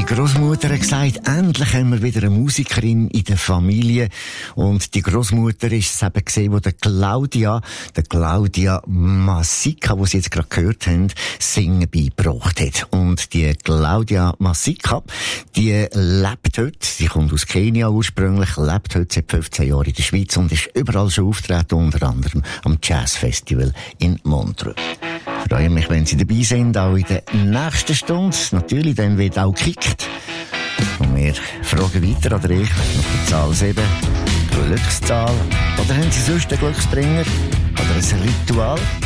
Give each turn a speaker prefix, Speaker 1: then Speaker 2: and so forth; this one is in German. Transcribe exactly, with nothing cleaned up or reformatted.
Speaker 1: Großmutter hat gesagt, endlich haben wir wieder eine Musikerin in der Familie. Und die Großmutter ist es eben gesehen, wo der Claudia, der Claudia Masica, die Sie jetzt gerade gehört haben, Singen beigebracht hat. Und die Claudia Masica, die lebt heute, sie kommt aus Kenia ursprünglich, lebt heute seit fünfzehn Jahren in der Schweiz und ist überall schon auftreten, unter anderem am Jazzfestival in Montreux. Ich freue mich, wenn Sie dabei sind, auch in der nächsten Stunde. Natürlich, dann wird auch gekickt. Und wir fragen weiter an euch nach der Zahl sieben, Glückszahl. Oder haben Sie sonst einen Glücksbringer? Oder ein Ritual?